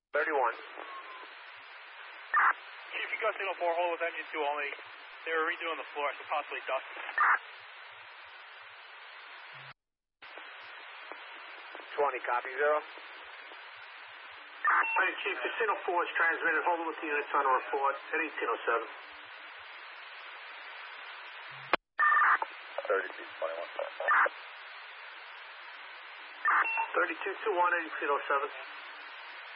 31. Chief, you got signal 4, hold with engine 2 only. They were redoing the floor, so possibly dust. 20, copy 0. Hey, Chief, the signal 4 is transmitted. Hold it with the units on the report at 1807. 3221. 3221, 1807.